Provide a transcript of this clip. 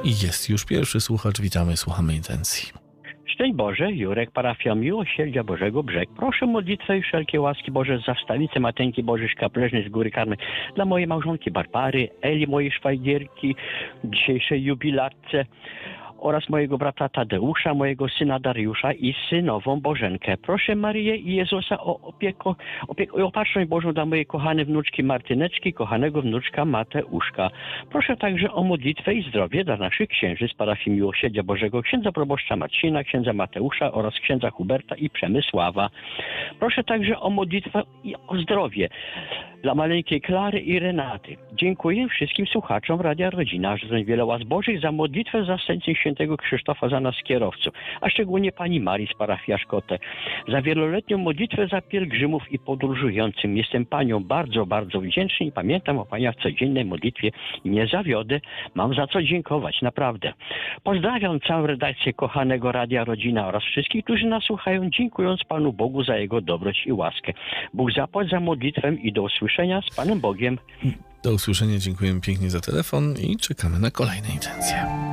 I jest już pierwszy słuchacz. Witamy, słuchamy intencji. Szczęść Boże, Jurek, parafia Miłosierdzia Bożego Brzeg. Proszę modlitwę i wszelkie łaski Boże za wstawicę Mateńki Bożej Szkapleżnej z Góry Karmy dla mojej małżonki Barbary, Eli, mojej szwajgierki, dzisiejszej jubilatce oraz mojego brata Tadeusza, mojego syna Dariusza i synową Bożenkę. Proszę Maryję i Jezusa o opatrzność Bożą dla mojej kochanej wnuczki Martyneczki, kochanego wnuczka Mateuszka. Proszę także o modlitwę i zdrowie dla naszych księży z parafii Miłosierdzia Bożego, księdza proboszcza Marcina, księdza Mateusza oraz księdza Huberta i Przemysława. Proszę także o modlitwę i o zdrowie dla maleńkiej Klary i Renaty. Dziękuję wszystkim słuchaczom Radia Rodzina, że wiele łask Bożych za modlitwę za zastępcę świętego Krzysztofa za nas kierowców, a szczególnie pani Marii z parafii Aszkotę. Za wieloletnią modlitwę za pielgrzymów i podróżującym. Jestem panią bardzo, bardzo wdzięczny i pamiętam o pani w codziennej modlitwie i nie zawiodę. Mam za co dziękować, naprawdę. Pozdrawiam całą redakcję kochanego Radia Rodzina oraz wszystkich, którzy nas słuchają, dziękując Panu Bogu za Jego dobroć i łaskę. Bóg zapłać za modlitwę i do usłyszenia z Panem Bogiem. Do usłyszenia, dziękujemy pięknie za telefon i czekamy na kolejne intencje.